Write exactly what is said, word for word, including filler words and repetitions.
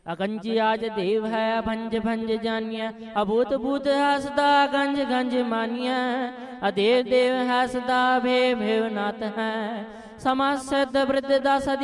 अगंज आज देव है भंज भंज जानिया, अभूत भूत हसदा गंज गंज मानिया। अदेव देव हसदा भेव भेव नाथ है, समाज सिद्ध वृद्ध दास